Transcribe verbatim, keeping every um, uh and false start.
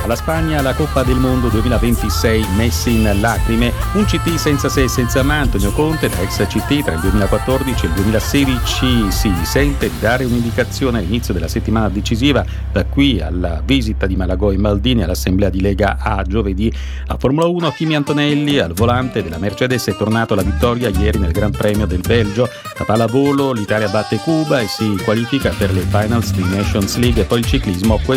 la Spagna alla Coppa del Mondo duemilaventisei, Messi in lacrime, un C T senza se e senza ma. Antonio Conte, da ex C T tra il duemilaquattordici e il duemilasedici, si sente di dare un'indicazione all'inizio della settimana decisiva, da qui alla visita di Malagò e Maldini all'assemblea di Lega A giovedì. La Formula uno, Kimi Antonelli al volante della Mercedes, è tornato alla vittoria ieri nel Gran Premio del Belgio. La pallavolo, l'Italia batte Cuba e si qualifica per le finals di Nations League. E poi il ciclismo,